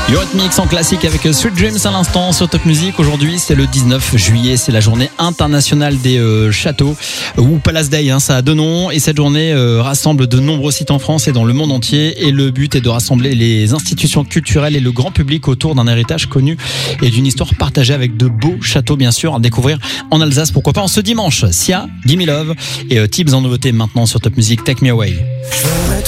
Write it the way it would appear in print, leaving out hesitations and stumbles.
Eurythmics en classique avec Sweet Dreams à l'instant sur Top Music. Aujourd'hui, c'est le 19 juillet, c'est la journée internationale des châteaux ou Palace Day, ça a deux noms. Et cette journée rassemble de nombreux sites en France et dans le monde entier. Et le but est de rassembler les institutions culturelles et le grand public autour d'un héritage connu et d'une histoire partagée avec de beaux châteaux, bien sûr, à découvrir en Alsace. Pourquoi pas en ce dimanche. Sia, Gimme Love et Tibbs en nouveauté maintenant sur Top Music, Take Me Away.